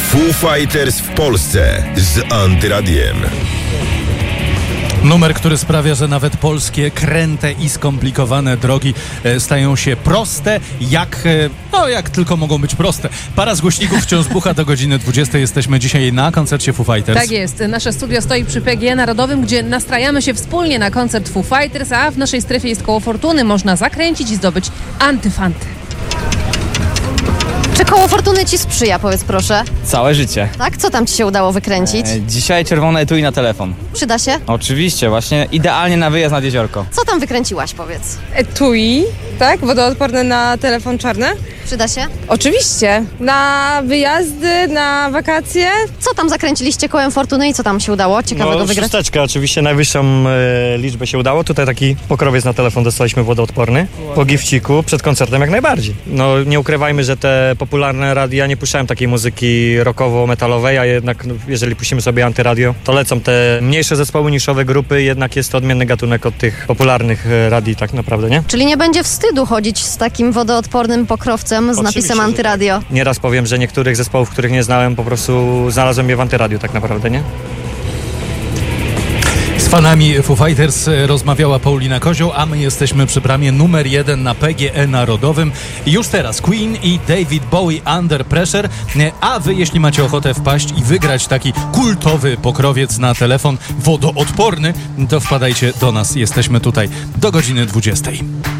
Foo Fighters w Polsce z Antyradiem. Numer, który sprawia, że nawet polskie kręte i skomplikowane drogi stają się proste, jak tylko mogą być proste. Para z głośników wciąż bucha do godziny 20. Jesteśmy dzisiaj na koncercie Foo Fighters. Tak jest. Nasze studio stoi przy PGE Narodowym, gdzie nastrajamy się wspólnie na koncert Foo Fighters, a w naszej strefie jest koło fortuny. Można zakręcić i zdobyć antyfanty. Czy koło fortuny ci sprzyja, powiedz proszę? Całe życie. Tak? Co tam ci się udało wykręcić? Dzisiaj czerwone etui na telefon. Przyda się? Oczywiście, właśnie idealnie na wyjazd nad jeziorko. Co tam wykręciłaś, powiedz? Etui, tak? Wodoodporne na telefon czarny? Przyda się? Oczywiście. Na wyjazdy, na wakacje. Co tam zakręciliście kołem fortuny i co tam się udało ciekawego wygrać? Szósteczkę, oczywiście najwyższą liczbę się udało. Tutaj taki pokrowiec na telefon dostaliśmy wodoodporny. Po gifciku, przed koncertem jak najbardziej. No nie ukrywajmy, że te popularne radia nie puszczają takiej muzyki rockowo-metalowej, a jednak jeżeli puścimy sobie antyradio, to lecą te mniejsze zespoły, niszowe grupy, jednak jest to odmienny gatunek od tych popularnych radii tak naprawdę, nie? Czyli nie będzie wstydu chodzić z takim wodoodpornym pokrowcem z napisem antyradio? Nieraz powiem, że niektórych zespołów, których nie znałem, po prostu znalazłem je w antyradiu tak naprawdę, nie? Z fanami Foo Fighters rozmawiała Paulina Kozioł, a my jesteśmy przy bramie numer 1 na PGE Narodowym. Już teraz Queen i David Bowie Under Pressure, a wy jeśli macie ochotę wpaść i wygrać taki kultowy pokrowiec na telefon wodoodporny, to wpadajcie do nas, jesteśmy tutaj do godziny 20.